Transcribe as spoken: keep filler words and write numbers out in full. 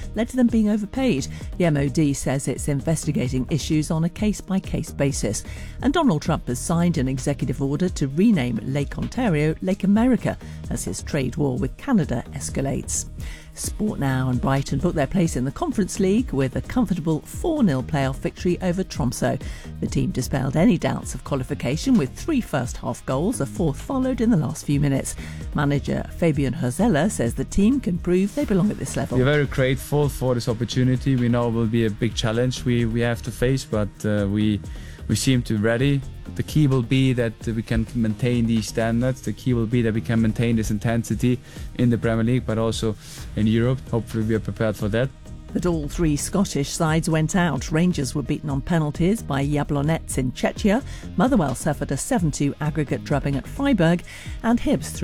led to them being overpaid. The M O D says it's investigating issues on a case-by-case basis. And Donald Trump has signed an executive order to rename Lake Ontario Lake America as his trade war with Canada escalates. Sport now, and Brighton booked their place in the Conference League with a comfortable four nil playoff victory over Tromsø. The team dispelled any doubts of qualification with three first-half goals, a fourth followed in the last few minutes. Manager Fabian Herzella says the team can prove they belong at this level. We're very grateful for this opportunity. We know it will be a big challenge we, we have to face, but uh, we, we seem to be ready. The key will be that we can maintain these standards. The key will be that we can maintain this intensity in the Premier League, but also in Europe. Hopefully we are prepared for that. But all three Scottish sides went out. Rangers were beaten on penalties by Jablonec in Czechia. Motherwell suffered a seven two aggregate drubbing at Freiburg, and Hibs threw